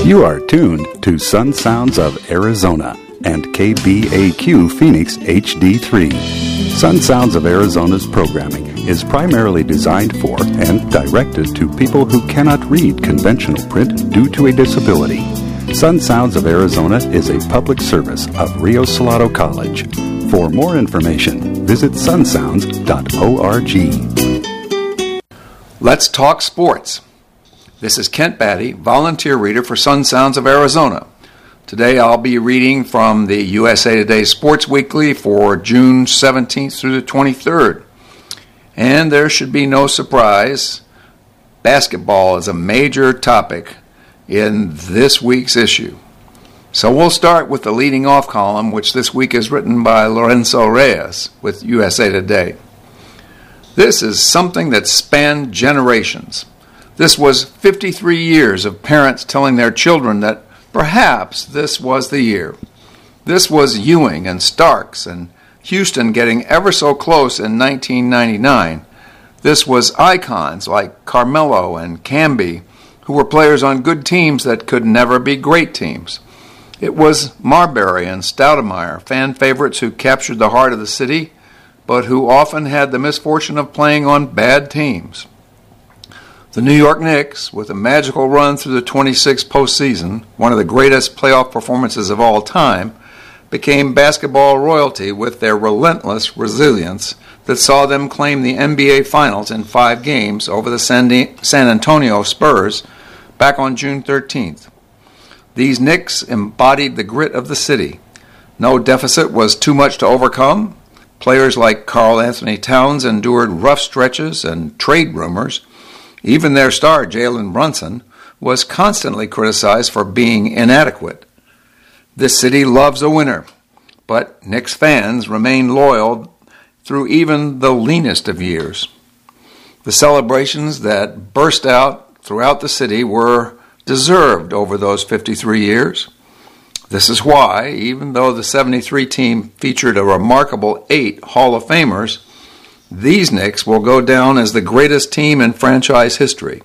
You are tuned to Sun Sounds of Arizona and KBAQ Phoenix HD3. Sun Sounds of Arizona's programming is primarily designed for and directed to people who cannot read conventional print due to a disability. Sun Sounds of Arizona is a public service of Rio Salado College. For more information, visit sunsounds.org. Let's talk sports. This is Kent Batty, volunteer reader for Sun Sounds of Arizona. Today I'll be reading from the USA Today Sports Weekly for June 17th through the 23rd. And there should be no surprise, basketball is a major topic in this week's issue. So we'll start with the leading off column, which this week is written by Lorenzo Reyes with USA Today. This is something that spanned generations. This was 53 years of parents telling their children that perhaps this was the year. This was Ewing and Starks and Houston getting ever so close in 1999. This was icons like Carmelo and Camby, who were players on good teams that could never be great teams. It was Marbury and Stoudemire, fan favorites who captured the heart of the city, but who often had the misfortune of playing on bad teams. The New York Knicks, with a magical run through the 26th postseason, one of the greatest playoff performances of all time, became basketball royalty with their relentless resilience that saw them claim the NBA Finals in 5 games over the San Antonio Spurs back on June 13th. These Knicks embodied the grit of the city. No deficit was too much to overcome. Players like Karl Anthony Towns endured rough stretches and trade rumors. Even their star, Jalen Brunson, was constantly criticized for being inadequate. This city loves a winner, but Knicks fans remained loyal through even the leanest of years. The celebrations that burst out throughout the city were deserved over those 53 years. This is why, even though the 73 team featured a remarkable 8 Hall of Famers, these Knicks will go down as the greatest team in franchise history.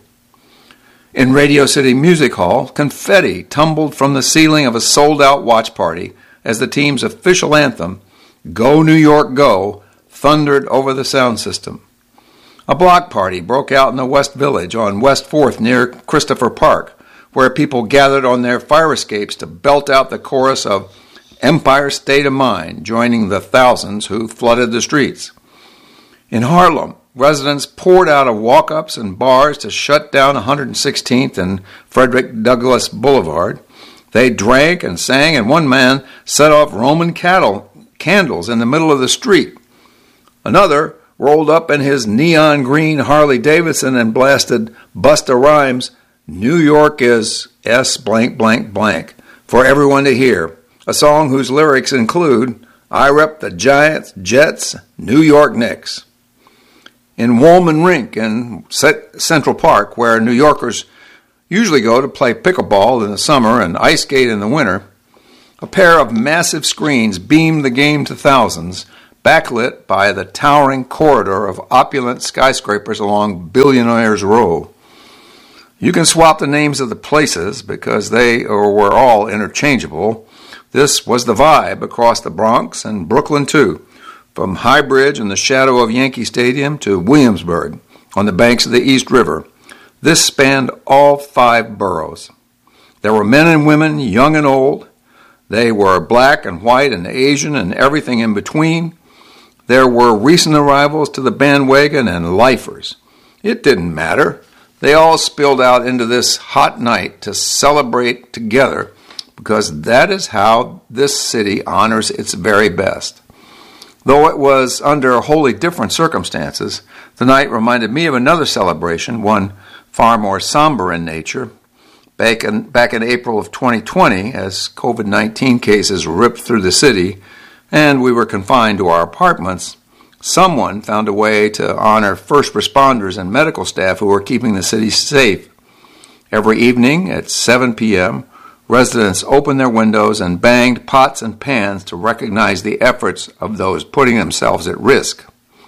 In Radio City Music Hall, confetti tumbled from the ceiling of a sold-out watch party as the team's official anthem, Go New York Go, thundered over the sound system. A block party broke out in the West Village on West 4th near Christopher Park, where people gathered on their fire escapes to belt out the chorus of Empire State of Mind, joining the thousands who flooded the streets. In Harlem, residents poured out of walk-ups and bars to shut down 116th and Frederick Douglass Boulevard. They drank and sang, and one man set off Roman candles in the middle of the street. Another rolled up in his neon green Harley Davidson and blasted Busta Rhymes' New York is S blank blank blank for everyone to hear, a song whose lyrics include, I rep the Giants, Jets, New York Knicks. In Woolman Rink in Central Park, where New Yorkers usually go to play pickleball in the summer and ice skate in the winter, a pair of massive screens beamed the game to thousands, backlit by the towering corridor of opulent skyscrapers along Billionaires Row. You can swap the names of the places because they were all interchangeable. This was the vibe across the Bronx and Brooklyn too, from High Bridge in the shadow of Yankee Stadium to Williamsburg on the banks of the East River. This spanned all 5 boroughs. There were men and women, young and old. They were black and white and Asian and everything in between. There were recent arrivals to the bandwagon and lifers. It didn't matter. They all spilled out into this hot night to celebrate together because that is how this city honors its very best. Though it was under wholly different circumstances, the night reminded me of another celebration, one far more somber in nature. Back in April of 2020, as COVID-19 cases ripped through the city and we were confined to our apartments, someone found a way to honor first responders and medical staff who were keeping the city safe. Every evening at 7 p.m., residents opened their windows and banged pots and pans to recognize the efforts of those putting themselves at risk.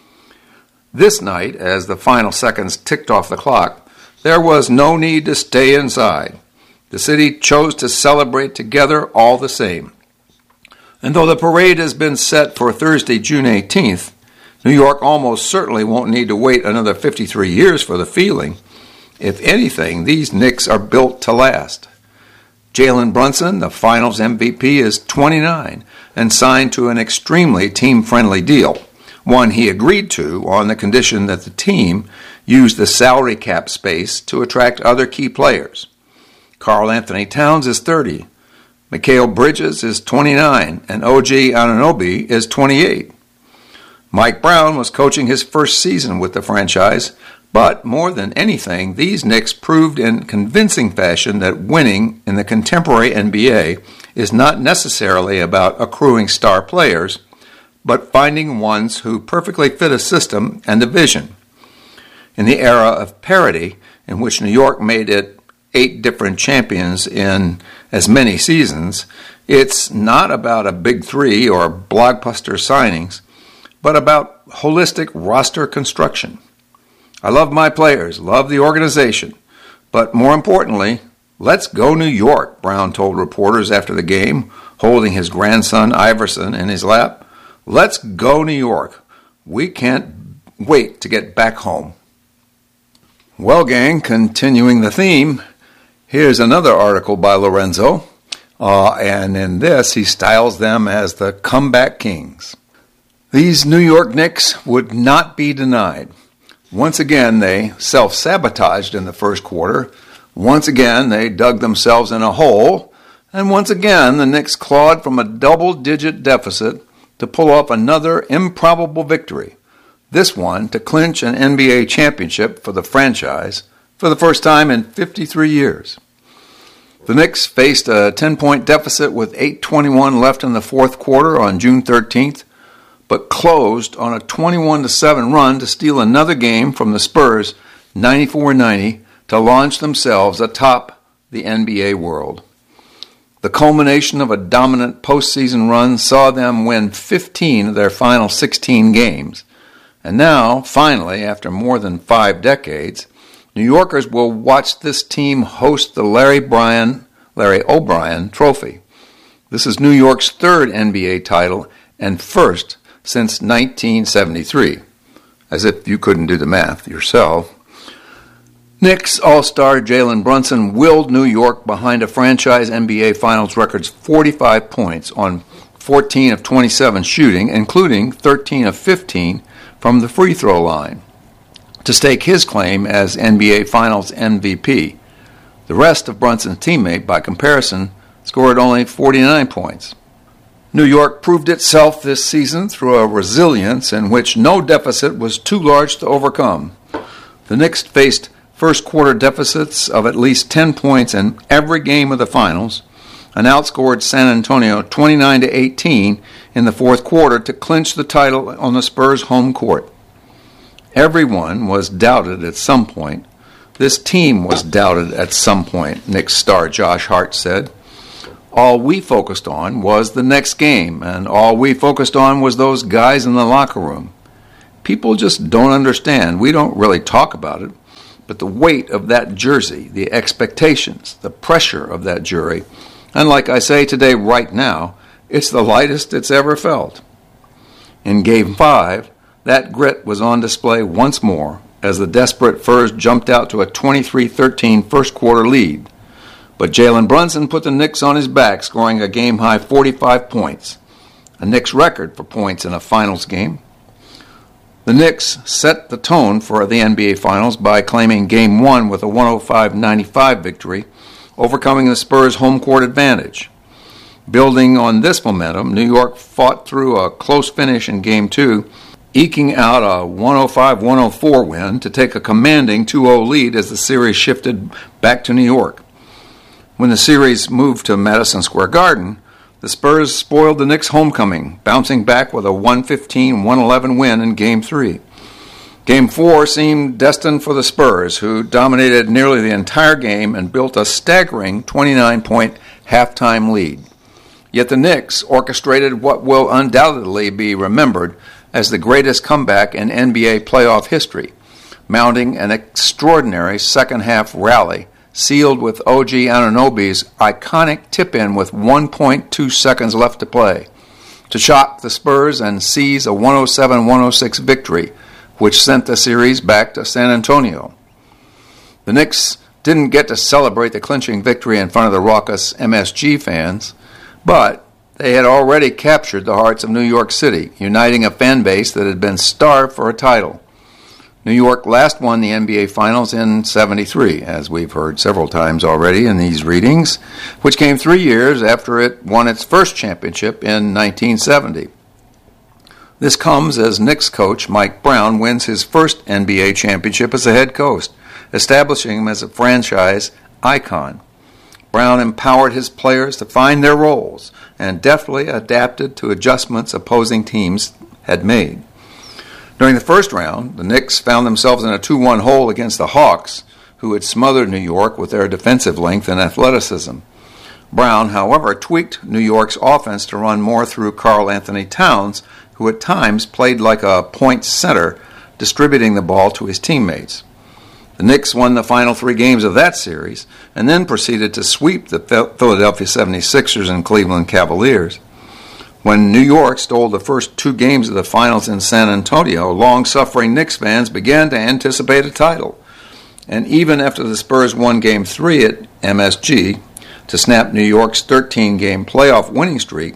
This night, as the final seconds ticked off the clock, there was no need to stay inside. The city chose to celebrate together all the same. And though the parade has been set for Thursday, June 18th, New York almost certainly won't need to wait another 53 years for the feeling. If anything, these Knicks are built to last. Jalen Brunson, the finals MVP, is 29 and signed to an extremely team-friendly deal, one he agreed to on the condition that the team use the salary cap space to attract other key players. Karl Anthony Towns is 30. Mikal Bridges is 29, and OG Anunoby is 28. Mike Brown was coaching his first season with the franchise, but more than anything, these Knicks proved in convincing fashion that winning in the contemporary NBA is not necessarily about accruing star players, but finding ones who perfectly fit a system and a vision. In the era of parity, in which New York made it 8 different champions in as many seasons, it's not about a big three or blockbuster signings, but about holistic roster construction. I love my players, love the organization, but more importantly, let's go New York, Brown told reporters after the game, holding his grandson Iverson in his lap. Let's go New York. We can't wait to get back home. Well, gang, continuing the theme, here's another article by Lorenzo, and in this he styles them as the comeback kings. These New York Knicks would not be denied. Once again, they self-sabotaged in the first quarter. Once again, they dug themselves in a hole. And once again, the Knicks clawed from a double-digit deficit to pull off another improbable victory. This one to clinch an NBA championship for the franchise for the first time in 53 years. The Knicks faced a 10-point deficit with 8:21 left in the fourth quarter on June 13th, but closed on a 21-7 run to steal another game from the Spurs, 94-90, to launch themselves atop the NBA world. The culmination of a dominant postseason run saw them win 15 of their final 16 games. And now, finally, after more than 5 decades, New Yorkers will watch this team host the Larry O'Brien Trophy. This is New York's 3rd NBA title and first since 1973, as if you couldn't do the math yourself. Knicks All-Star Jalen Brunson willed New York behind a franchise NBA Finals record's 45 points on 14 of 27 shooting, including 13 of 15 from the free throw line, to stake his claim as NBA Finals MVP. The rest of Brunson's teammate, by comparison, scored only 49 points. New York proved itself this season through a resilience in which no deficit was too large to overcome. The Knicks faced first quarter deficits of at least 10 points in every game of the finals and outscored San Antonio 29-18 in the fourth quarter to clinch the title on the Spurs' home court. Everyone was doubted at some point. This team was doubted at some point, Knicks star Josh Hart said. All we focused on was the next game, and all we focused on was those guys in the locker room. People just don't understand. We don't really talk about it, but the weight of that jersey, the expectations, the pressure of that jury, and like I say today right now, it's the lightest it's ever felt. In Game 5, that grit was on display once more as the desperate Furs jumped out to a 23-13 first quarter lead. But Jalen Brunson put the Knicks on his back, scoring a game-high 45 points, a Knicks record for points in a finals game. The Knicks set the tone for the NBA Finals by claiming Game 1 with a 105-95 victory, overcoming the Spurs' home court advantage. Building on this momentum, New York fought through a close finish in Game 2, eking out a 105-104 win to take a commanding 2-0 lead as the series shifted back to New York. When the series moved to Madison Square Garden, the Spurs spoiled the Knicks' homecoming, bouncing back with a 115-111 win in Game 3. Game 4 seemed destined for the Spurs, who dominated nearly the entire game and built a staggering 29-point halftime lead. Yet the Knicks orchestrated what will undoubtedly be remembered as the greatest comeback in NBA playoff history, mounting an extraordinary second-half rally sealed with OG Anunoby's iconic tip-in with 1.2 seconds left to play, to shock the Spurs and seize a 107-106 victory, which sent the series back to San Antonio. The Knicks didn't get to celebrate the clinching victory in front of the raucous MSG fans, but they had already captured the hearts of New York City, uniting a fan base that had been starved for a title. New York last won the NBA Finals in '73, as we've heard several times already in these readings, which came 3 years after it won its first championship in 1970. This comes as Knicks coach Mike Brown wins his first NBA championship as a head coach, establishing him as a franchise icon. Brown empowered his players to find their roles and deftly adapted to adjustments opposing teams had made. During the first round, the Knicks found themselves in a 2-1 hole against the Hawks, who had smothered New York with their defensive length and athleticism. Brown, however, tweaked New York's offense to run more through Karl Anthony Towns, who at times played like a point center, distributing the ball to his teammates. The Knicks won the final 3 games of that series and then proceeded to sweep the Philadelphia 76ers and Cleveland Cavaliers. When New York stole the first 2 games of the finals in San Antonio, long-suffering Knicks fans began to anticipate a title. And even after the Spurs won Game 3 at MSG to snap New York's 13-game playoff winning streak,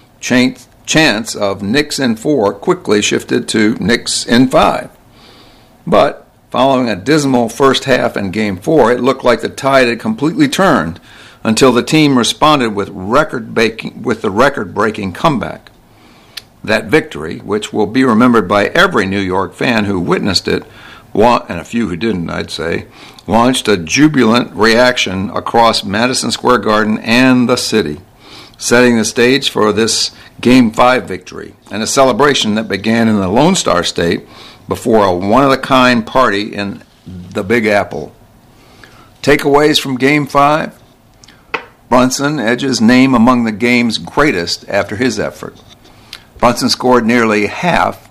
chance of Knicks in 4 quickly shifted to Knicks in 5. But following a dismal first half in Game 4, it looked like the tide had completely turned until the team responded with the record-breaking comeback. That victory, which will be remembered by every New York fan who witnessed it, and a few who didn't, I'd say, launched a jubilant reaction across Madison Square Garden and the city, setting the stage for this Game 5 victory, and a celebration that began in the Lone Star State before a one-of-a-kind party in the Big Apple. Takeaways from Game 5? Brunson edges name among the game's greatest after his effort. Brunson scored nearly half,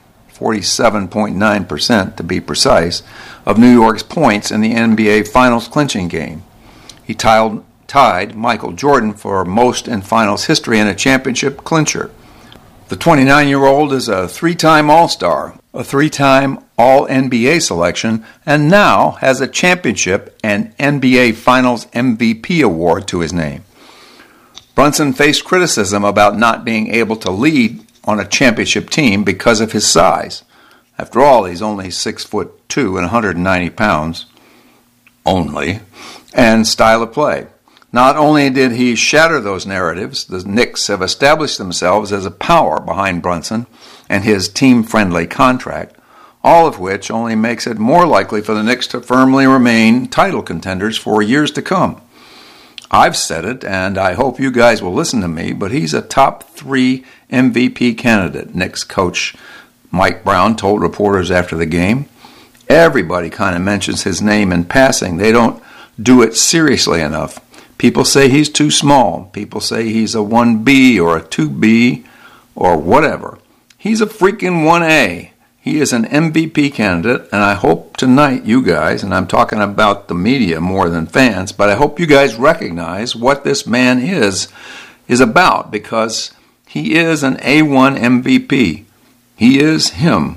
47.9% to be precise, of New York's points in the NBA Finals clinching game. He tied Michael Jordan for most in Finals history in a championship clincher. The 29-year-old is a 3-time All-Star, a 3-time All-NBA selection, and now has a championship and NBA Finals MVP award to his name. Brunson faced criticism about not being able to lead on a championship team because of his size. After all, he's only 6'2" and 190 pounds, only, and style of play. Not only did he shatter those narratives, the Knicks have established themselves as a power behind Brunson and his team-friendly contract, all of which only makes it more likely for the Knicks to firmly remain title contenders for years to come. I've said it, and I hope you guys will listen to me, but he's a top 3 MVP candidate, Knicks coach Mike Brown told reporters after the game. Everybody kind of mentions his name in passing. They don't do it seriously enough. People say he's too small. People say he's a 1B or a 2B or whatever. He's a freaking 1A. He is an MVP candidate, and I hope tonight you guys, and I'm talking about the media more than fans, but I hope you guys recognize what this man is about, because he is an A1 MVP. He is him.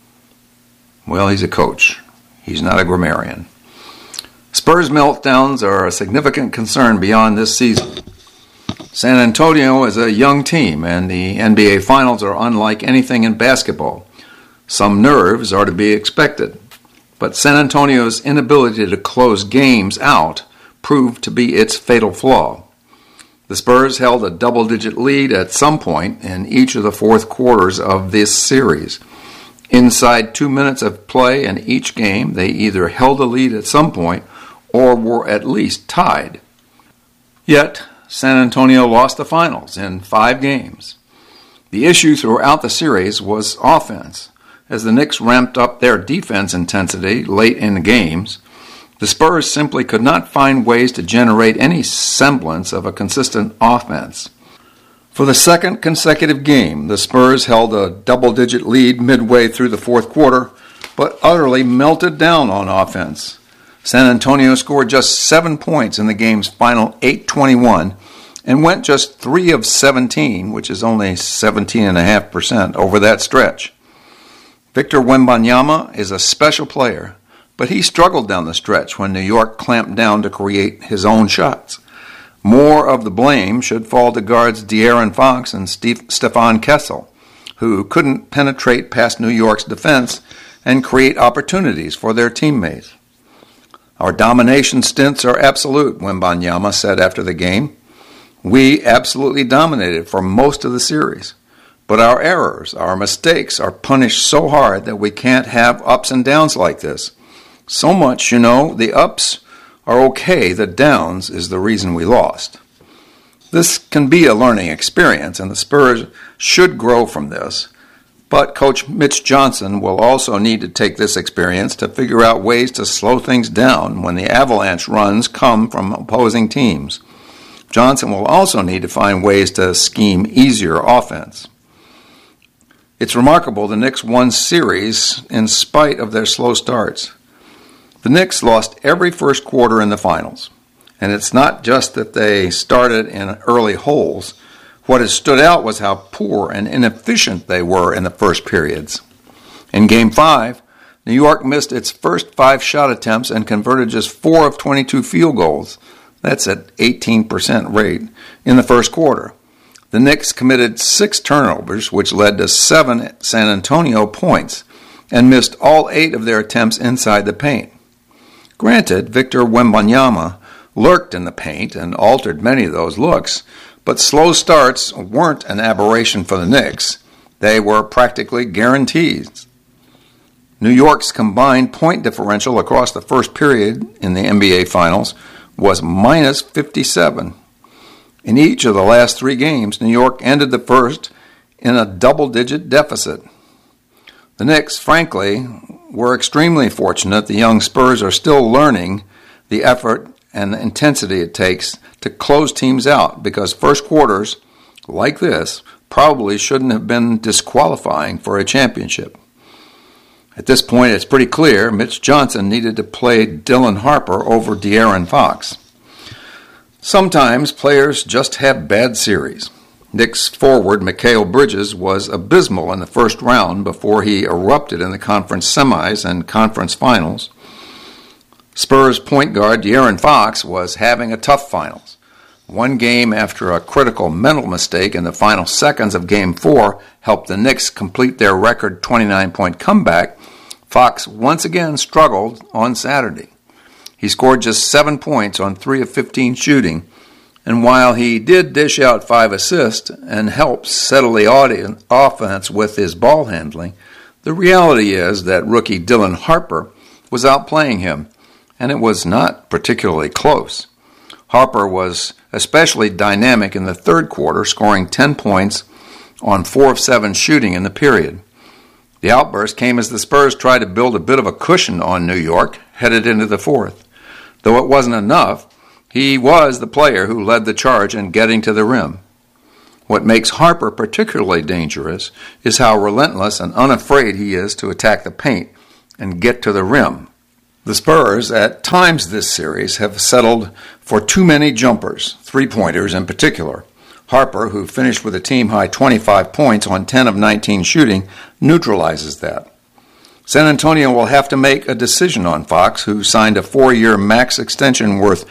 Well, he's a coach. He's not a grammarian. Spurs meltdowns are a significant concern beyond this season. San Antonio is a young team, and the NBA Finals are unlike anything in basketball. Some nerves are to be expected, but San Antonio's inability to close games out proved to be its fatal flaw. The Spurs held a double-digit lead at some point in each of the fourth quarters of this series. Inside 2 minutes of play in each game, they either held a lead at some point or were at least tied. Yet, San Antonio lost the finals in 5 games. The issue throughout the series was offense. As the Knicks ramped up their defense intensity late in the games, the Spurs simply could not find ways to generate any semblance of a consistent offense. For the second consecutive game, the Spurs held a double-digit lead midway through the fourth quarter, but utterly melted down on offense. San Antonio scored just 7 points in the game's final 8:21 and went just 3 of 17, which is only 17.5% over that stretch. Victor Wembanyama is a special player, but he struggled down the stretch when New York clamped down to create his own shots. More of the blame should fall to guards De'Aaron Fox and Stephon Kessel, who couldn't penetrate past New York's defense and create opportunities for their teammates. Our domination stints are absolute, Wembanyama said after the game. We absolutely dominated for most of the series. But our errors, our mistakes are punished so hard that we can't have ups and downs like this. So much, the ups are okay, the downs is the reason we lost. This can be a learning experience, and the Spurs should grow from this. But Coach Mitch Johnson will also need to take this experience to figure out ways to slow things down when the avalanche runs come from opposing teams. Johnson will also need to find ways to scheme easier offense. It's remarkable the Knicks won series in spite of their slow starts. The Knicks lost every first quarter in the finals, and it's not just that they started in early holes. What has stood out was how poor and inefficient they were in the first periods. In Game 5, New York missed its first 5 shot attempts and converted just 4 of 22 field goals. That's at 18% rate in the first quarter. The Knicks committed 6 turnovers, which led to 7 San Antonio points, and missed all 8 of their attempts inside the paint. Granted, Victor Wembanyama lurked in the paint and altered many of those looks, but slow starts weren't an aberration for the Knicks. They were practically guarantees. New York's combined point differential across the first period in the NBA Finals was minus 57. In each of the last 3 games, New York ended the first in a double-digit deficit. The Knicks, frankly, were extremely fortunate the young Spurs are still learning the effort and the intensity it takes to close teams out, because first quarters like this probably shouldn't have been disqualifying for a championship. At this point, it's pretty clear Mitch Johnson needed to play Dylan Harper over De'Aaron Fox. Sometimes players just have bad series. Knicks forward Mikal Bridges was abysmal in the first round before he erupted in the conference semis and conference finals. Spurs point guard De'Aaron Fox was having a tough finals. One game after a critical mental mistake in the final seconds of Game 4 helped the Knicks complete their record 29-point comeback, Fox once again struggled on Saturday. He scored just 7 points on 3 of 15 shooting, and while he did dish out 5 assists and help settle the offense with his ball handling, the reality is that rookie Dylan Harper was outplaying him, and it was not particularly close. Harper was especially dynamic in the third quarter, scoring 10 points on 4 of 7 shooting in the period. The outburst came as the Spurs tried to build a bit of a cushion on New York, headed into the fourth. Though it wasn't enough, he was the player who led the charge in getting to the rim. What makes Harper particularly dangerous is how relentless and unafraid he is to attack the paint and get to the rim. The Spurs, at times this series, have settled for too many jumpers, three-pointers in particular. Harper, who finished with a team-high 25 points on 10 of 19 shooting, neutralizes that. San Antonio will have to make a decision on Fox, who signed a 4-year max extension worth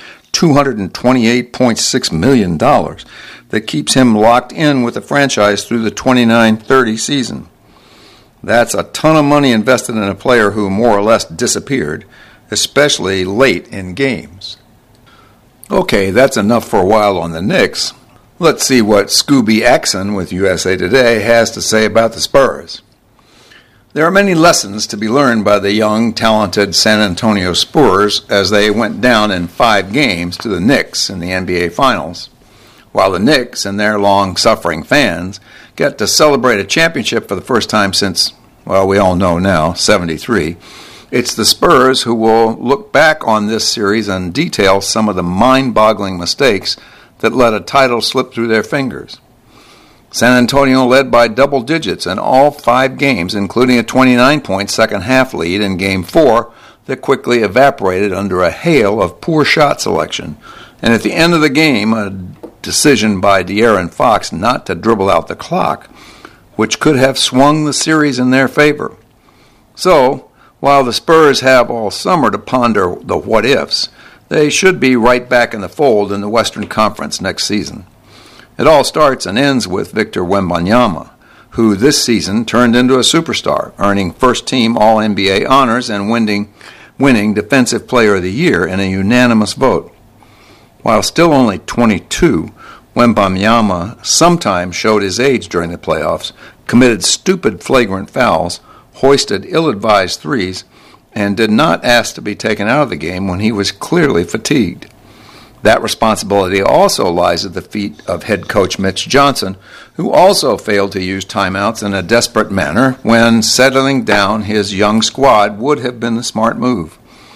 $228.6 million that keeps him locked in with the franchise through the 29-30 season. That's a ton of money invested in a player who more or less disappeared, especially late in games. Okay, that's enough for a while on the Knicks. Let's see what Scooby Axon with USA Today has to say about the Spurs. There are many lessons to be learned by the young, talented San Antonio Spurs as they went down in 5 games to the Knicks in the NBA Finals. While the Knicks and their long-suffering fans get to celebrate a championship for the first time since, well, we all know now, 73, it's the Spurs who will look back on this series and detail some of the mind-boggling mistakes that let a title slip through their fingers. San Antonio led by double digits in all 5 games, including a 29-point second-half lead in Game 4, that quickly evaporated under a hail of poor shot selection, and at the end of the game, a decision by De'Aaron Fox not to dribble out the clock, which could have swung the series in their favor. So, while the Spurs have all summer to ponder the what-ifs, they should be right back in the fold in the Western Conference next season. It all starts and ends with Victor Wembanyama, who this season turned into a superstar, earning first-team All-NBA honors and winning Defensive Player of the Year in a unanimous vote. While still only 22, Wembanyama sometimes showed his age during the playoffs, committed stupid flagrant fouls, hoisted ill-advised threes, and did not ask to be taken out of the game when he was clearly fatigued. That responsibility also lies at the feet of head coach Mitch Johnson, who also failed to use timeouts in a desperate manner when settling down his young squad would have been the smart move.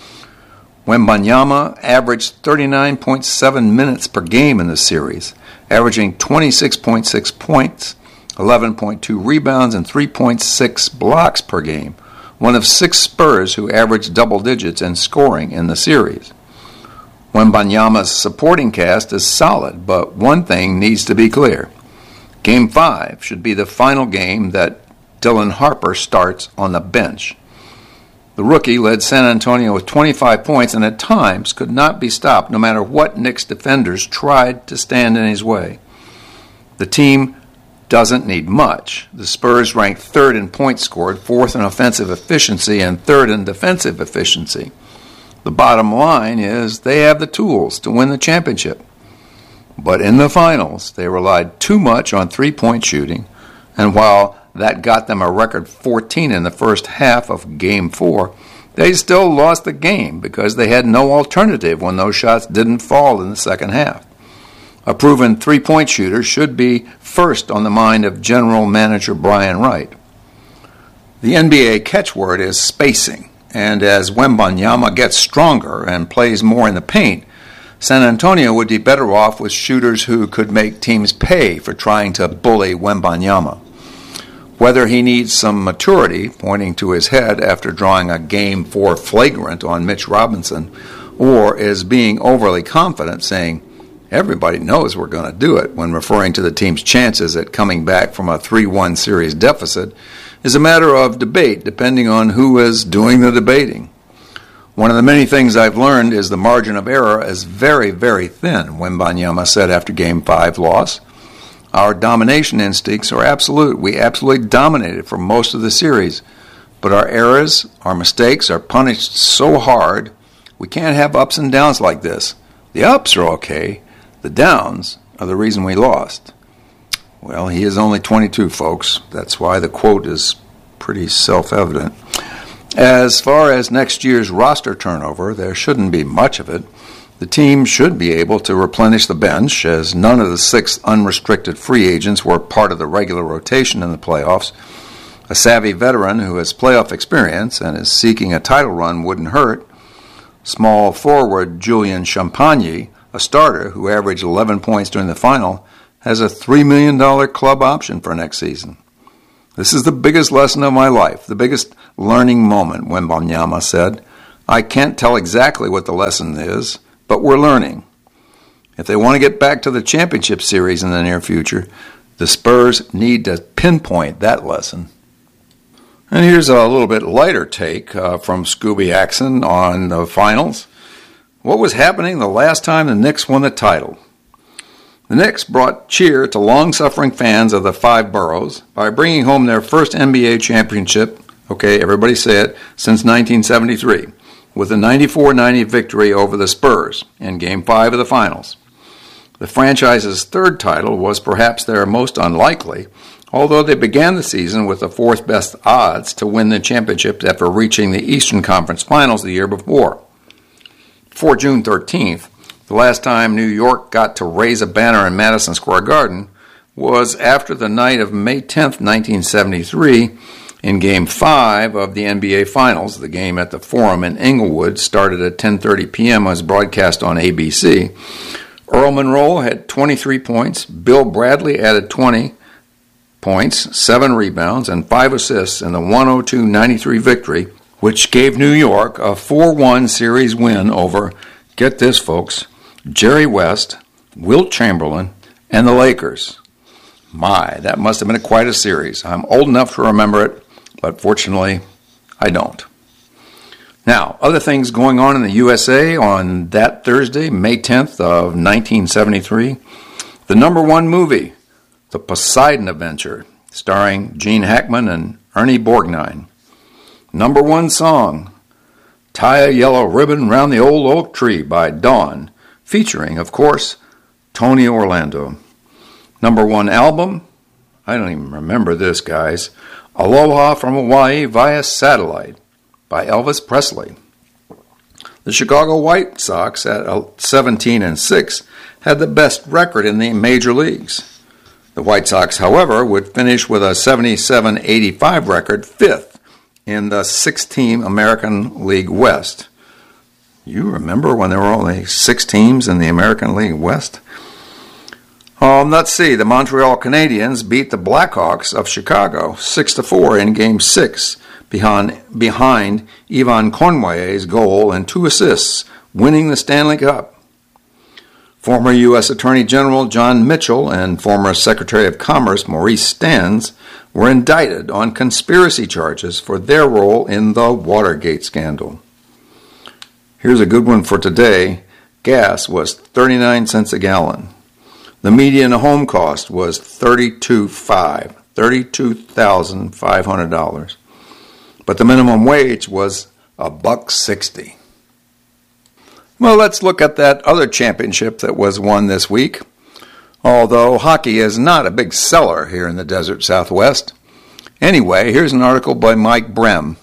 Wembanyama averaged 39.7 minutes per game in the series, averaging 26.6 points, 11.2 rebounds, and 3.6 blocks per game, one of 6 Spurs who averaged double digits in scoring in the series. Wembanyama's supporting cast is solid, but one thing needs to be clear. Game 5 should be the final game that Dylan Harper starts on the bench. The rookie led San Antonio with 25 points and at times could not be stopped no matter what Knicks defenders tried to stand in his way. The team doesn't need much. The Spurs ranked 3rd in points scored, 4th in offensive efficiency, and 3rd in defensive efficiency. The bottom line is they have the tools to win the championship. But in the finals, they relied too much on three-point shooting, and while that got them a record 14 in the first half of Game 4, they still lost the game because they had no alternative when those shots didn't fall in the second half. A proven three-point shooter should be first on the mind of General Manager Brian Wright. The NBA catchword is spacing, and as Wembanyama gets stronger and plays more in the paint, San Antonio would be better off with shooters who could make teams pay for trying to bully Wembanyama. Whether he needs some maturity, pointing to his head after drawing a Game 4 flagrant on Mitch Robinson, or is being overly confident, saying, "Everybody knows we're going to do it," when referring to the team's chances at coming back from a 3-1 series deficit, is a matter of debate depending on who is doing the debating. One of the many things I've learned is the margin of error is very, very thin, Wembanyama said after Game 5 loss. Our domination instincts are absolute. We absolutely dominated for most of the series. But our errors, our mistakes are punished so hard, we can't have ups and downs like this. The ups are okay. The downs are the reason we lost. Well, he is only 22, folks. That's why the quote is pretty self-evident. As far as next year's roster turnover, there shouldn't be much of it. The team should be able to replenish the bench, as none of the 6 unrestricted free agents were part of the regular rotation in the playoffs. A savvy veteran who has playoff experience and is seeking a title run wouldn't hurt. Small forward Julian Champagny, a starter who averaged 11 points during the final, has a $3 million club option for next season. This is the biggest lesson of my life, the biggest learning moment, Wembanyama said. I can't tell exactly what the lesson is, but we're learning. If they want to get back to the championship series in the near future, the Spurs need to pinpoint that lesson. And here's a little bit lighter take from Scooby Axon on the finals. What was happening the last time the Knicks won the title? The Knicks brought cheer to long-suffering fans of the 5 boroughs by bringing home their first NBA championship, okay, everybody say it, since 1973, with a 94-90 victory over the Spurs in Game 5 of the finals. The franchise's 3rd title was perhaps their most unlikely, although they began the season with the 4th best odds to win the championship after reaching the Eastern Conference Finals the year before. Before June 13th, the last time New York got to raise a banner in Madison Square Garden was after the night of May 10th, 1973, in Game 5 of the NBA Finals. The game at the Forum in Inglewood started at 10:30 p.m. and was broadcast on ABC. Earl Monroe had 23 points. Bill Bradley added 20 points, 7 rebounds, and 5 assists in the 102-93 victory, which gave New York a 4-1 series win over, get this folks, Jerry West, Wilt Chamberlain, and the Lakers. My, that must have been quite a series. I'm old enough to remember it, but fortunately, I don't. Now, other things going on in the USA on that Thursday, May 10th of 1973. The #1 movie, The Poseidon Adventure, starring Gene Hackman and Ernie Borgnine. #1 song, Tie a Yellow Ribbon Round the Old Oak Tree by Dawn, featuring, of course, Tony Orlando. #1 album, I don't even remember this, guys, Aloha from Hawaii via Satellite by Elvis Presley. The Chicago White Sox at 17-6 had the best record in the major leagues. The White Sox, however, would finish with a 77-85 record, 5th in the 6-team American League West. You remember when there were only 6 teams in the American League West? Let's see. The Montreal Canadiens beat the Blackhawks of Chicago 6-4 in Game 6 behind Yvan Cournoyer's goal and 2 assists, winning the Stanley Cup. Former U.S. Attorney General John Mitchell and former Secretary of Commerce Maurice Stans were indicted on conspiracy charges for their role in the Watergate scandal. Here's a good one for today. Gas was 39 cents a gallon. The median home cost was $32,500. But the minimum wage was $1.60. Well, let's look at that other championship that was won this week. Although hockey is not a big seller here in the desert Southwest. Anyway, here's an article by Mike Brem.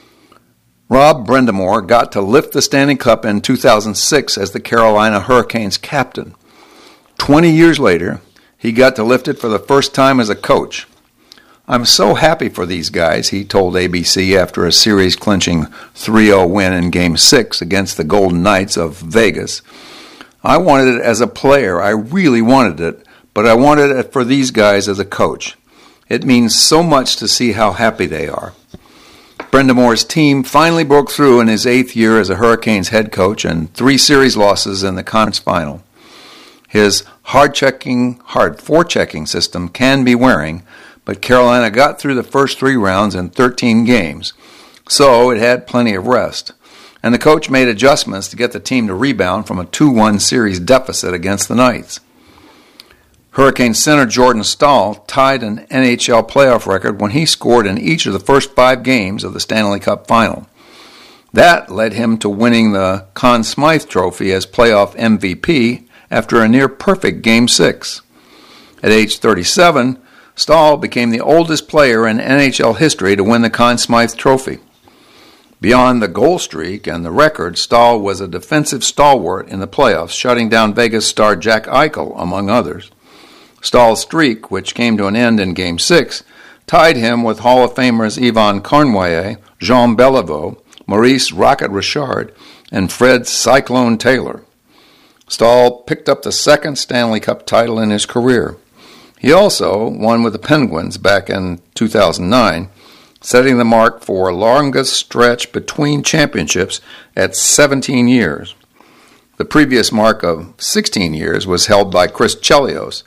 Rob Brind'Amour got to lift the Stanley Cup in 2006 as the Carolina Hurricanes captain. 20 years later, he got to lift it for the first time as a coach. I'm so happy for these guys, he told ABC after a series-clinching 3-0 win in Game 6 against the Golden Knights of Vegas. I wanted it as a player. I really wanted it, but I wanted it for these guys as a coach. It means so much to see how happy they are. Brind'Amour's team finally broke through in his 8th year as a Hurricanes head coach and 3 series losses in the conference final. His hard forechecking system can be wearing, but Carolina got through the first 3 rounds in 13 games, so it had plenty of rest. And the coach made adjustments to get the team to rebound from a 2-1 series deficit against the Knights. Hurricane center Jordan Staal tied an NHL playoff record when he scored in each of the first 5 games of the Stanley Cup final. That led him to winning the Conn Smythe Trophy as playoff MVP after a near-perfect Game 6. At age 37, Staal became the oldest player in NHL history to win the Conn Smythe Trophy. Beyond the goal streak and the record, Staal was a defensive stalwart in the playoffs, shutting down Vegas star Jack Eichel, among others. Staal's streak, which came to an end in Game 6, tied him with Hall of Famers Yvan Cournoyer, Jean Beliveau, Maurice Rocket Richard, and Fred Cyclone Taylor. Staal picked up the 2nd Stanley Cup title in his career. He also won with the Penguins back in 2009, setting the mark for longest stretch between championships at 17 years. The previous mark of 16 years was held by Chris Chelios,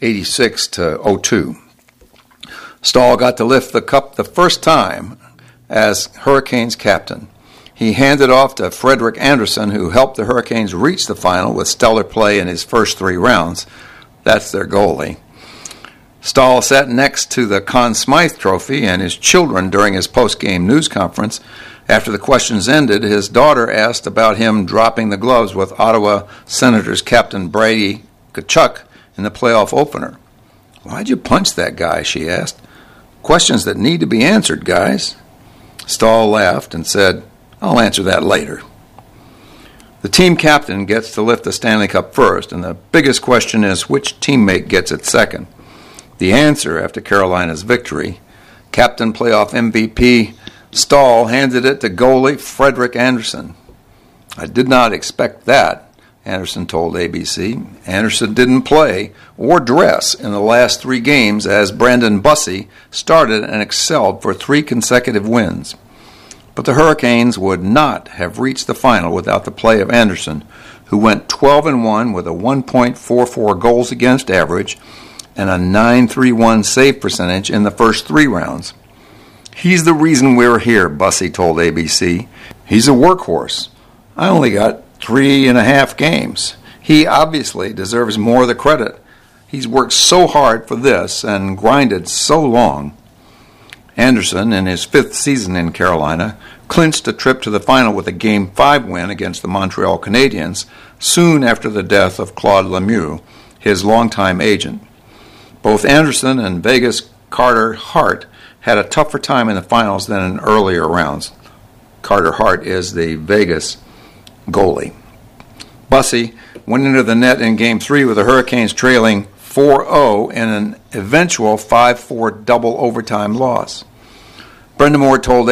86-02. Staal got to lift the cup the first time as Hurricanes captain. He handed off to Frederik Andersen, who helped the Hurricanes reach the final with stellar play in his first 3 rounds. That's their goalie. Staal sat next to the Conn Smythe Trophy and his children during his post-game news conference. After the questions ended, his daughter asked about him dropping the gloves with Ottawa Senators captain Brady Tkachuk in the playoff opener. "Why'd you punch that guy?" she asked. "Questions that need to be answered, guys." Staal laughed and said, "I'll answer that later." The team captain gets to lift the Stanley Cup first, and the biggest question is which teammate gets it second. The answer, after Carolina's victory, captain playoff MVP Staal handed it to goalie Frederik Andersen. "I did not expect that," Andersen told ABC. Andersen didn't play or dress in the last 3 games as Brandon Bussey started and excelled for 3 consecutive wins. But the Hurricanes would not have reached the final without the play of Anderson, who went 12-1 with a 1.44 goals against average and a .931 save percentage in the first 3 rounds. "He's the reason we're here," Bussey told ABC. "He's a workhorse. I only got 3.5 games. He obviously deserves more of the credit. He's worked so hard for this and grinded so long." Anderson, in his 5th season in Carolina, clinched a trip to the final with a Game 5 win against the Montreal Canadiens soon after the death of Claude Lemieux, his longtime agent. Both Anderson and Vegas' Carter Hart had a tougher time in the finals than in earlier rounds. Carter Hart is the Vegas goalie. Bussey went into the net in Game 3 with the Hurricanes trailing 4-0 in an eventual 5-4 double overtime loss. Brind'Amour told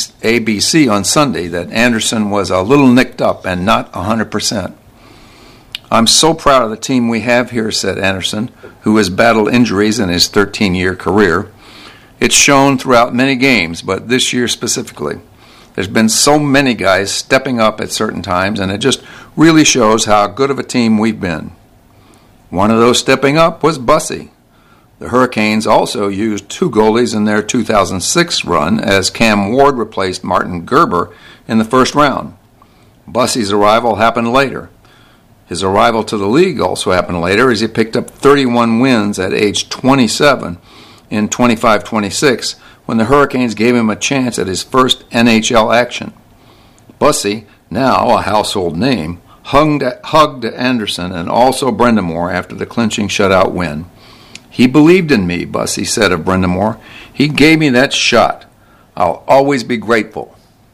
ABC on Sunday that Anderson was a little nicked up and not 100%. "I'm so proud of the team we have here," said Anderson, who has battled injuries in his 13-year career. "It's shown throughout many games, but this year specifically. There's been so many guys stepping up at certain times, and it just really shows how good of a team we've been." One of those stepping up was Bussey. The Hurricanes also used 2 goalies in their 2006 run as Cam Ward replaced Martin Gerber in the first round. Bussey's arrival happened later. His arrival to the league also happened later as he picked up 31 wins at age 27 in 25-26 when the Hurricanes gave him a chance at his first NHL action. Bussey, now a household name, hugged Anderson and also Brind'Amour after the clinching shutout win. "He believed in me," Bussey said of Brind'Amour. "He gave me that shot. I'll always be grateful."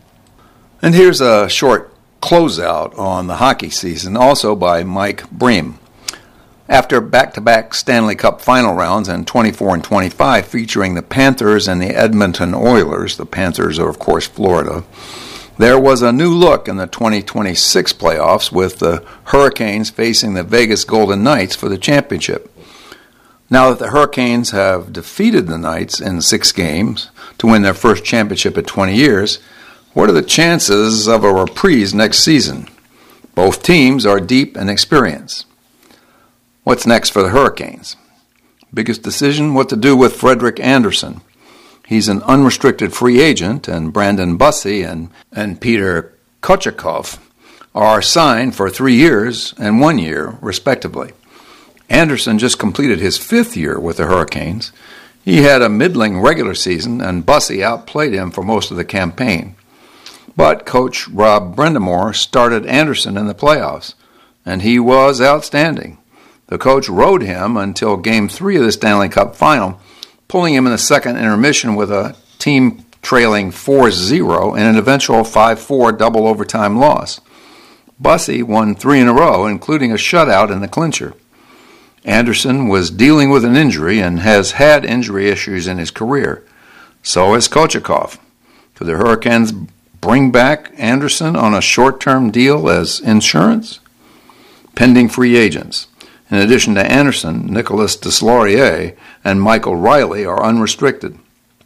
And here's a short closeout on the hockey season, also by Mike Bream. After back-to-back Stanley Cup final rounds in 24 and 25 featuring the Panthers and the Edmonton Oilers, the Panthers are of course Florida, there was a new look in the 2026 playoffs with the Hurricanes facing the Vegas Golden Knights for the championship. Now that the Hurricanes have defeated the Knights in 6 games to win their first championship in 20 years, what are the chances of a reprise next season? Both teams are deep in experience. What's next for the Hurricanes? Biggest decision, what to do with Frederik Andersen. He's an unrestricted free agent, and Brandon Bussey and Peter Kochetkov are signed for 3 years and 1 year, respectively. Anderson just completed his 5th year with the Hurricanes. He had a middling regular season, and Bussey outplayed him for most of the campaign. But coach Rob Brind'Amour started Anderson in the playoffs, and he was outstanding. The coach rode him until Game 3 of the Stanley Cup Final, pulling him in the second intermission with a team trailing 4-0 in an eventual 5-4 double overtime loss. Bussey won 3 in a row, including a shutout in the clincher. Anderson was dealing with an injury and has had injury issues in his career. So has Kochetkov. Could the Hurricanes bring back Anderson on a short-term deal as insurance? Pending free agents. In addition to Anderson, Nicolas Deslauriers and Michael Riley are unrestricted.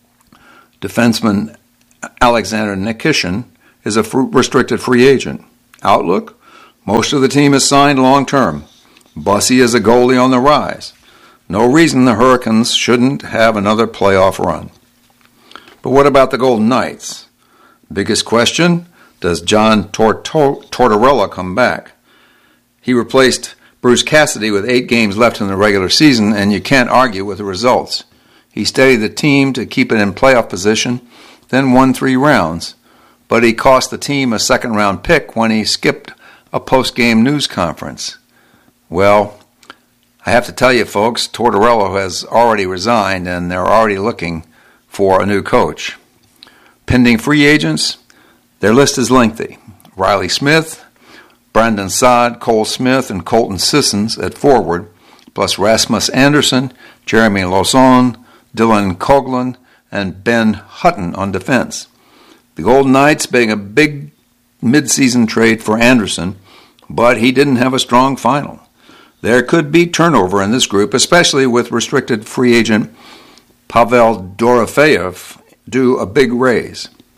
Defenseman Alexander Nikishin is a restricted free agent. Outlook? Most of the team is signed long-term. Bussey is a goalie on the rise. No reason the Hurricanes shouldn't have another playoff run. But what about the Golden Knights? Biggest question, does John Tortorella come back? He replaced Bruce Cassidy with 8 games left in the regular season, and you can't argue with the results. He steadied the team to keep it in playoff position, then won 3 rounds. But he cost the team a second-round pick when he skipped a post-game news conference. Well, I have to tell you, folks, Tortorella has already resigned, and they're already looking for a new coach. Pending free agents, their list is lengthy. Riley Smith, Brandon Saad, Cole Smith, and Colton Sissons at forward, plus Rasmus Anderson, Jeremy Lauzon, Dylan Coghlan, and Ben Hutton on defense. The Golden Knights being a big mid-season trade for Anderson, but he didn't have a strong final. There could be turnover in this group, especially with restricted free agent Pavel Dorofeyev due a big raise.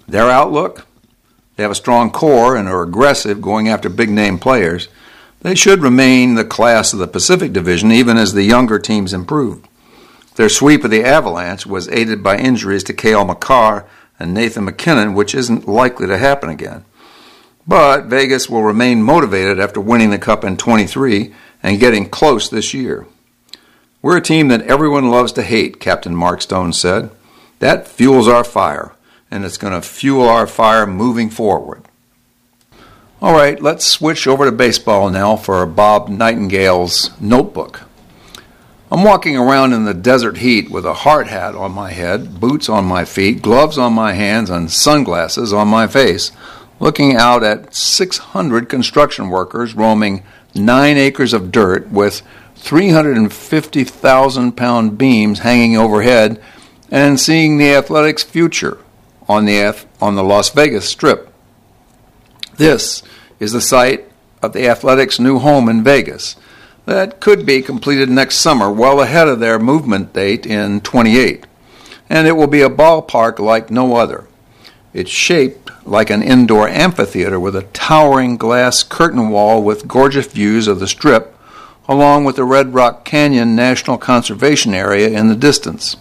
Their outlook? They have a strong core and are aggressive going after big-name players. They should remain the class of the Pacific Division even as the younger teams improve. Their sweep of the Avalanche was aided by injuries to Cale Makar and Nathan MacKinnon, which isn't likely to happen again. But Vegas will remain motivated after winning the Cup in 23 and getting close this year. We're a team that everyone loves to hate, Captain Mark Stone said. That fuels our fire, and it's going to fuel our fire moving forward. All right, let's switch over to baseball now for Bob Nightingale's notebook. I'm walking around in the desert heat with a hard hat on my head, boots on my feet, gloves on my hands, and sunglasses on my face, looking out at 600 construction workers roaming 9 acres of dirt with 350,000-pound beams hanging overhead and seeing the Athletics' future on the Las Vegas Strip. This is the site of the Athletics' new home in Vegas that could be completed next summer, well ahead of their movement date in 28. And it will be a ballpark like no other. It's shaped like an indoor amphitheater with a towering glass curtain wall with gorgeous views of the Strip, along with the Red Rock Canyon National Conservation Area in the distance.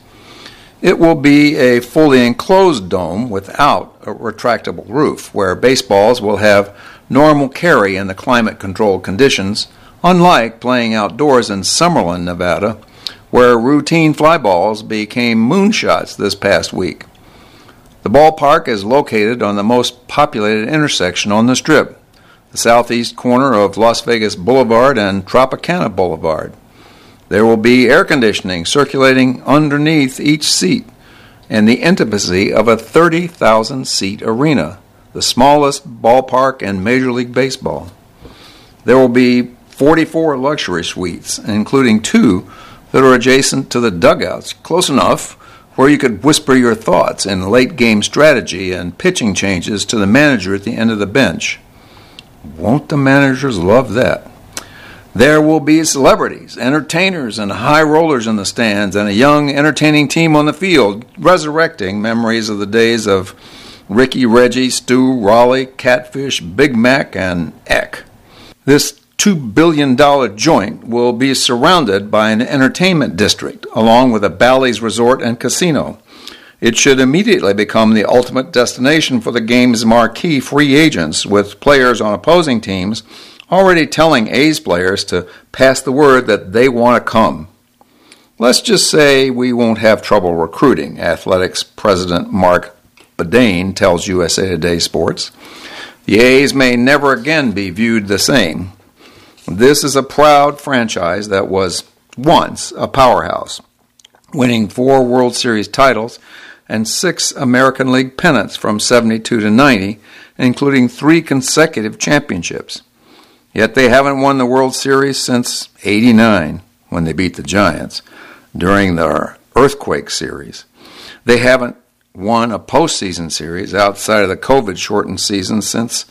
It will be a fully enclosed dome without a retractable roof, where baseballs will have normal carry in the climate-controlled conditions, unlike playing outdoors in Summerlin, Nevada, where routine fly balls became moonshots this past week. The ballpark is located on the most populated intersection on the Strip, the southeast corner of Las Vegas Boulevard and Tropicana Boulevard. There will be air conditioning circulating underneath each seat and the intimacy of a 30,000-seat arena, the smallest ballpark in Major League Baseball. There will be 44 luxury suites, including 2 that are adjacent to the dugouts, close enough where you could whisper your thoughts in late-game strategy and pitching changes to the manager at the end of the bench. Won't the managers love that? There will be celebrities, entertainers, and high rollers in the stands, and a young, entertaining team on the field, resurrecting memories of the days of Ricky, Reggie, Stu, Raleigh, Catfish, Big Mac, and Eck. This $2 billion joint will be surrounded by an entertainment district, along with a Bally's resort and casino. It should immediately become the ultimate destination for the game's marquee free agents, with players on opposing teams already telling A's players to pass the word that they want to come. Let's just say we won't have trouble recruiting, Athletics President Mark Bedane tells USA Today Sports. The A's may never again be viewed the same. This is a proud franchise that was once a powerhouse, winning 4 World Series titles and 6 American League pennants from 72 to 90, including 3 consecutive championships. Yet they haven't won the World Series since '89, when they beat the Giants, during their Earthquake Series. They haven't won a postseason series outside of the COVID-shortened season since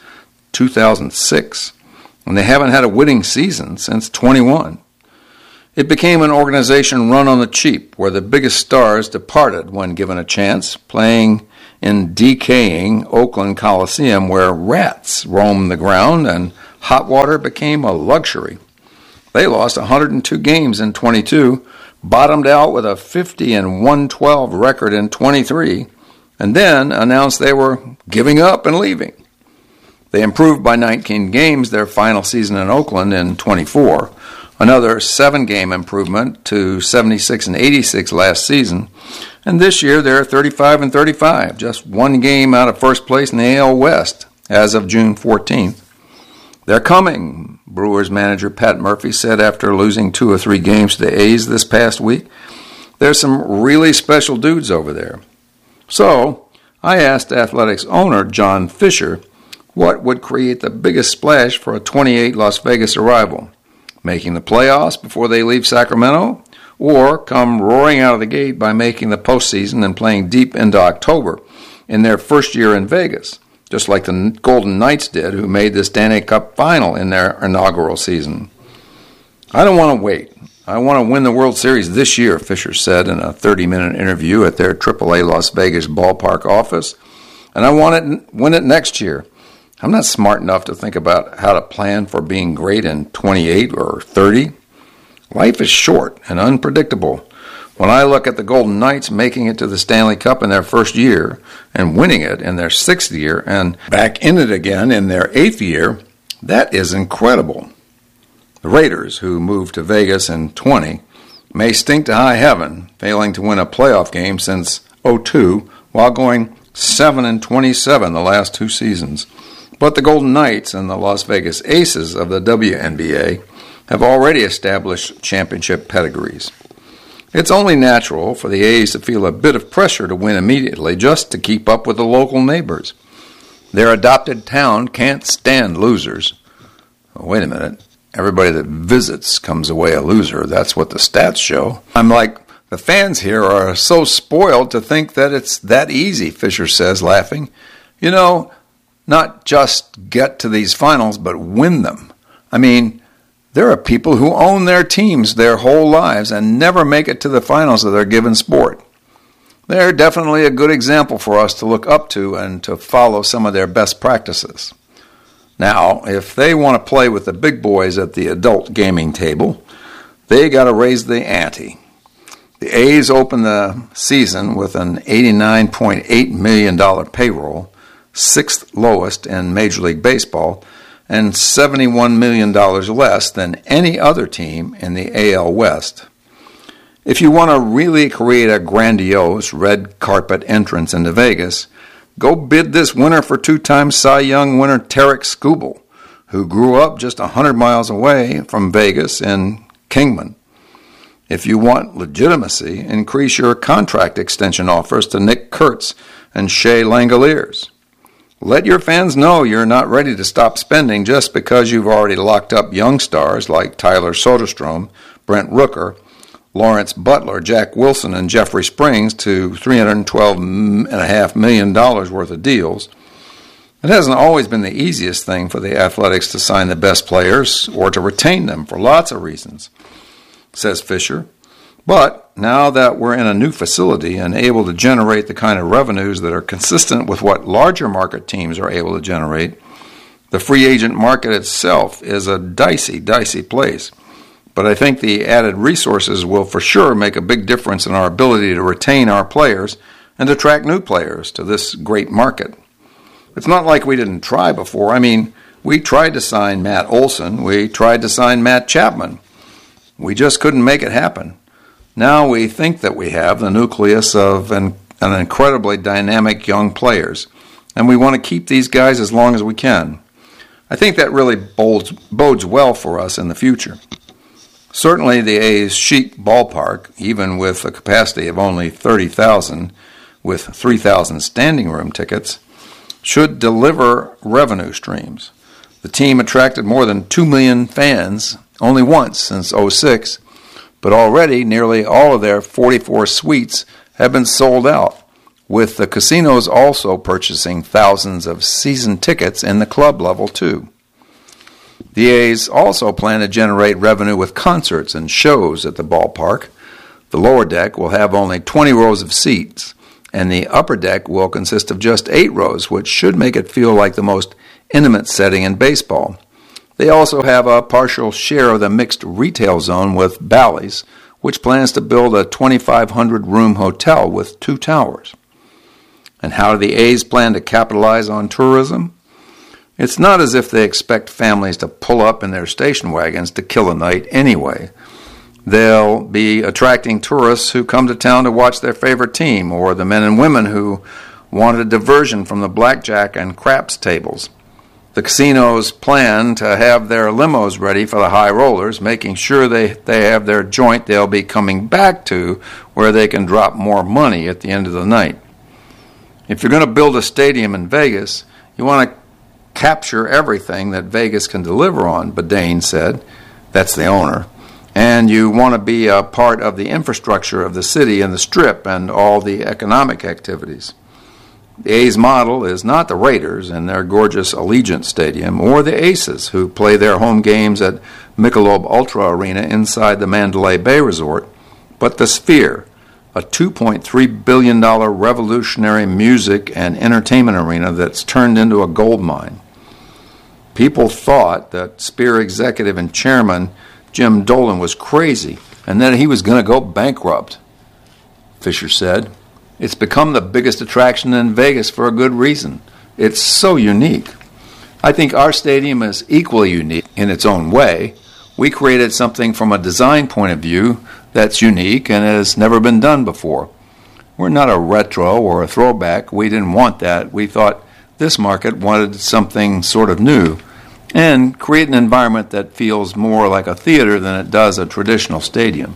2006. And they haven't had a winning season since 21. It became an organization run on the cheap, where the biggest stars departed when given a chance, playing in decaying Oakland Coliseum, where rats roamed the ground and hot water became a luxury. They lost 102 games in 22, bottomed out with a 50-112 record in 23, and then announced they were giving up and leaving. They improved by 19 games their final season in Oakland in 24, another 7-game improvement to 76 and 86 last season, and this year they're 35 and 35, just 1 game out of first place in the AL West as of June 14th. They're coming, Brewers manager Pat Murphy said after losing 2 or 3 games to the A's this past week. There's some really special dudes over there. So I asked Athletics owner John Fisher what would create the biggest splash for a 28 Las Vegas arrival, making the playoffs before they leave Sacramento, or come roaring out of the gate by making the postseason and playing deep into October in their first year in Vegas, just like the Golden Knights did, who made the Stanley Cup final in their inaugural season. I don't want to wait. I want to win the World Series this year, Fisher said in a 30-minute interview at their AAA Las Vegas ballpark office. and I want to win it next year. I'm not smart enough to think about how to plan for being great in 28 or 30. Life is short and unpredictable. When I look at the Golden Knights making it to the Stanley Cup in their first year and winning it in their 6th year and back in it again in their 8th year, that is incredible. The Raiders, who moved to Vegas in 20, may stink to high heaven, failing to win a playoff game since 2002 while going 7-27 the last 2 seasons. But the Golden Knights and the Las Vegas Aces of the WNBA have already established championship pedigrees. It's only natural for the A's to feel a bit of pressure to win immediately just to keep up with the local neighbors. Their adopted town can't stand losers. Oh, wait a minute. Everybody that visits comes away a loser. That's what the stats show. I'm like, the fans here are so spoiled to think that it's that easy, Fisher says, laughing. You know, not just get to these finals, but win them. I mean, there are people who own their teams their whole lives and never make it to the finals of their given sport. They're definitely a good example for us to look up to and to follow some of their best practices. Now, if they want to play with the big boys at the adult gaming table, they got to raise the ante. The A's opened the season with an $89.8 million payroll, 6th lowest in Major League Baseball, and $71 million less than any other team in the AL West. If you want to really create a grandiose red carpet entrance into Vegas, go bid this winter for 2-time Cy Young winner Tarik Skubal, who grew up just 100 miles away from Vegas in Kingman. If you want legitimacy, increase your contract extension offers to Nick Kurtz and Shea Langoliers. Let your fans know you're not ready to stop spending just because you've already locked up young stars like Tyler Soderstrom, Brent Rooker, Lawrence Butler, Jack Wilson, and Jeffrey Springs to $312.5 million worth of deals. It hasn't always been the easiest thing for the Athletics to sign the best players or to retain them for lots of reasons, says Fisher. But now that we're in a new facility and able to generate the kind of revenues that are consistent with what larger market teams are able to generate, the free agent market itself is a dicey place. But I think the added resources will for sure make a big difference in our ability to retain our players and attract new players to this great market. It's not like we didn't try before. I mean, we tried to sign Matt Olson. We tried to sign Matt Chapman. We just couldn't make it happen. Now we think that we have the nucleus of an incredibly dynamic young players, and we want to keep these guys as long as we can. I think that really bodes well for us in the future. Certainly the A's chic ballpark, even with a capacity of only 30,000 with 3,000 standing room tickets, should deliver revenue streams. The team attracted more than 2 million fans only once since 2006, but already nearly all of their 44 suites have been sold out, with the casinos also purchasing thousands of season tickets in the club level too. The A's also plan to generate revenue with concerts and shows at the ballpark. The lower deck will have only 20 rows of seats, and the upper deck will consist of just 8 rows, which should make it feel like the most intimate setting in baseball. They also have a partial share of the mixed retail zone with Bally's, which plans to build a 2,500-room hotel with 2 towers. And how do the A's plan to capitalize on tourism? It's not as if they expect families to pull up in their station wagons to kill a night anyway. They'll be attracting tourists who come to town to watch their favorite team, or the men and women who want a diversion from the blackjack and craps tables. The casinos plan to have their limos ready for the high rollers, making sure they have their joint they'll be coming back to where they can drop more money at the end of the night. If you're going to build a stadium in Vegas, you want to capture everything that Vegas can deliver on, Bodine said. That's the owner. And you want to be a part of the infrastructure of the city and the Strip and all the economic activities. The A's model is not the Raiders in their gorgeous Allegiant Stadium or the Aces, who play their home games at Michelob Ultra Arena inside the Mandalay Bay Resort, but the Sphere, a $2.3 billion revolutionary music and entertainment arena that's turned into a gold mine. People thought that Spear executive and chairman Jim Dolan was crazy and that he was going to go bankrupt. Fisher said, "It's become the biggest attraction in Vegas for a good reason. It's so unique. I think our stadium is equally unique in its own way. We created something from a design point of view that's unique and has never been done before. We're not a retro or a throwback. We didn't want that. We thought this market wanted something sort of new and create an environment that feels more like a theater than it does a traditional stadium.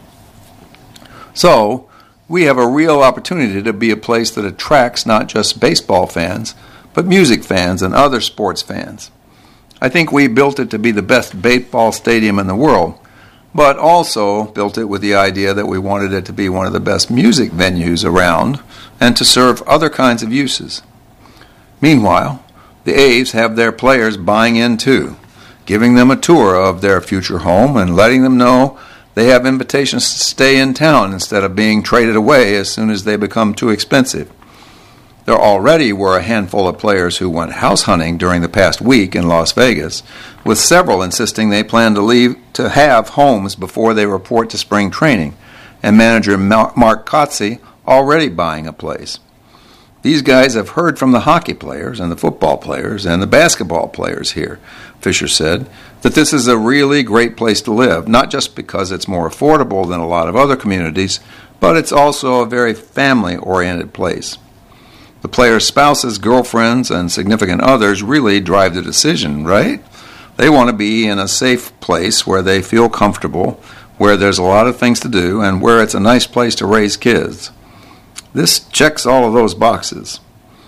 So, we have a real opportunity to be a place that attracts not just baseball fans, but music fans and other sports fans. I think we built it to be the best baseball stadium in the world, but also built it with the idea that we wanted it to be one of the best music venues around and to serve other kinds of uses. Meanwhile, the A's have their players buying in too, giving them a tour of their future home and letting them know they have invitations to stay in town instead of being traded away as soon as they become too expensive. There already were a handful of players who went house hunting during the past week in Las Vegas, with several insisting they plan to have homes before they report to spring training, and manager Mark Kotze already buying a place. These guys have heard from the hockey players and the football players and the basketball players here, Fisher said, that this is a really great place to live, not just because it's more affordable than a lot of other communities, but it's also a very family-oriented place. The players' spouses, girlfriends, and significant others really drive the decision, right? They want to be in a safe place where they feel comfortable, where there's a lot of things to do, and where it's a nice place to raise kids. This checks all of those boxes.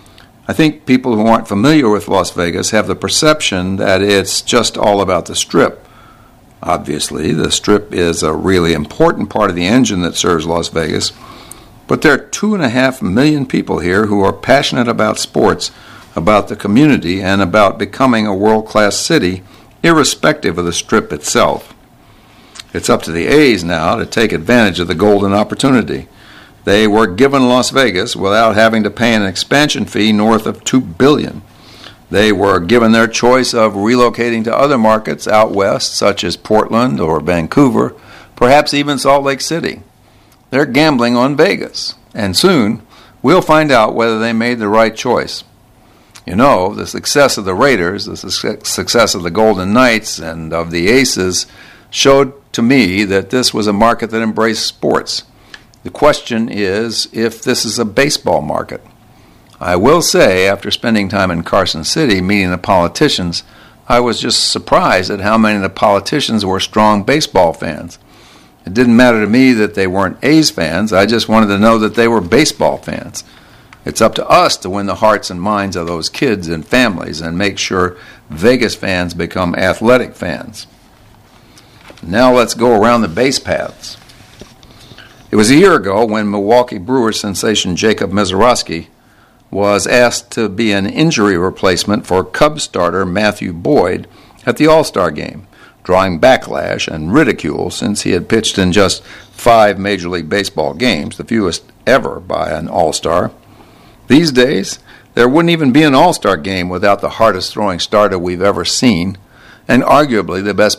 I think people who aren't familiar with Las Vegas have the perception that it's just all about the Strip. Obviously, the Strip is a really important part of the engine that serves Las Vegas, but there are 2.5 million people here who are passionate about sports, about the community, and about becoming a world-class city, irrespective of the Strip itself. It's up to the A's now to take advantage of the golden opportunity. They were given Las Vegas without having to pay an expansion fee north of $2 billion. They were given their choice of relocating to other markets out west, such as Portland or Vancouver, perhaps even Salt Lake City. They're gambling on Vegas, and soon we'll find out whether they made the right choice. You know, the success of the Raiders, the success of the Golden Knights, and of the Aces showed to me that this was a market that embraced sports. The question is if this is a baseball market. I will say, after spending time in Carson City meeting the politicians, I was just surprised at how many of the politicians were strong baseball fans. It didn't matter to me that they weren't A's fans. I just wanted to know that they were baseball fans. It's up to us to win the hearts and minds of those kids and families and make sure Vegas fans become athletic fans. Now let's go around the base paths. It was a year ago when Milwaukee Brewers sensation Jacob Misiorowski was asked to be an injury replacement for Cubs starter Matthew Boyd at the All-Star game, drawing backlash and ridicule since he had pitched in just 5 Major League Baseball games, the fewest ever by an All-Star. These days, there wouldn't even be an All-Star game without the hardest-throwing starter we've ever seen, and arguably the best